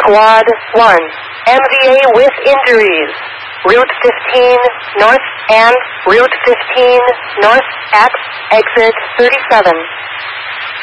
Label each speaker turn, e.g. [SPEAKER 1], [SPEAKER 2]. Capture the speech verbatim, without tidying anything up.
[SPEAKER 1] Squad one, M V A with injuries. Route fifteen north and Route fifteen north at exit thirty-seven.